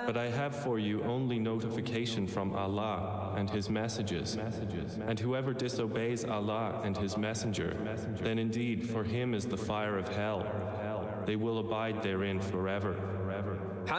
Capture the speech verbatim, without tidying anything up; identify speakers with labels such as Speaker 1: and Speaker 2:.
Speaker 1: But I have for you only notification from Allah and His messages. And whoever disobeys Allah and His messenger, then indeed for him is the fire of hell. They will abide therein forever.